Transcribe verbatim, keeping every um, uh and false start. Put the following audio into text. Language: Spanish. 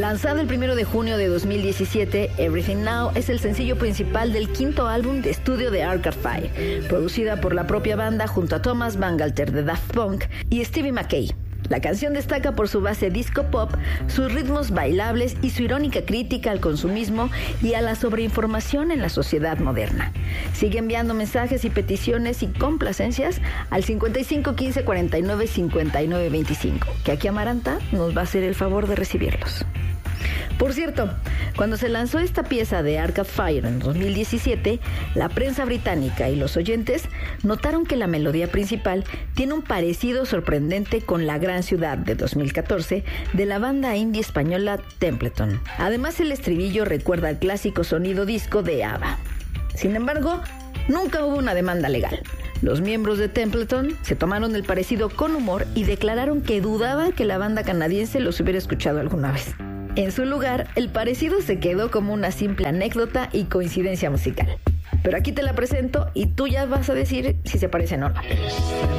Lanzado el primero de junio de dos mil diecisiete, Everything Now es el sencillo principal del quinto álbum de estudio de Arcade Fire, producida por la propia banda junto a Thomas Bangalter de Daft Punk y Stevie McKay. La canción destaca por su base disco pop, sus ritmos bailables y su irónica crítica al consumismo y a la sobreinformación en la sociedad moderna. Sigue enviando mensajes y peticiones y complacencias al cincuenta y cinco quince cuarenta y nueve cincuenta y nueve veinticinco, que aquí Amaranta nos va a hacer el favor de recibirlos. Por cierto, cuando se lanzó esta pieza de Arcade Fire en dos mil diecisiete, la prensa británica y los oyentes notaron que la melodía principal tiene un parecido sorprendente con La Gran Ciudad de dos mil catorce de la banda indie española Templeton. Además, el estribillo recuerda al clásico sonido disco de ABBA. Sin embargo, nunca hubo una demanda legal. Los miembros de Templeton se tomaron el parecido con humor y declararon que dudaban que la banda canadiense los hubiera escuchado alguna vez. En su lugar, el parecido se quedó como una simple anécdota y coincidencia musical. Pero aquí te la presento y tú ya vas a decir si se parecen o no.